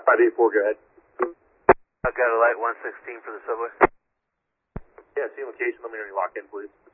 584, go ahead. I've got a light 116 for the subway. Yeah, see location. Let me know when you lock in, please.